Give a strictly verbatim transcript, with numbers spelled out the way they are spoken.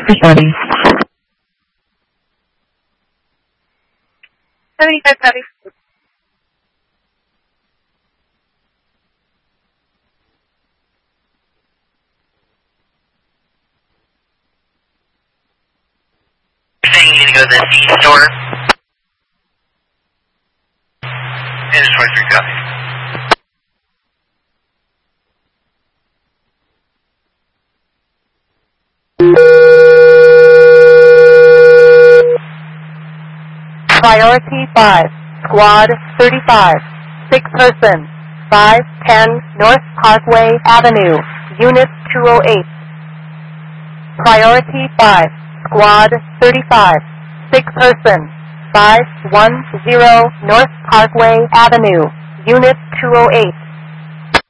facility. seventy-five copy. Saying you need to go to the C store. And it's twenty-three copy. Priority five, Squad thirty-five, six person, five ten North Parkway Avenue, Unit two oh eight. Priority five, Squad thirty-five, six person, five one zero North Parkway Avenue, Unit two oh eight.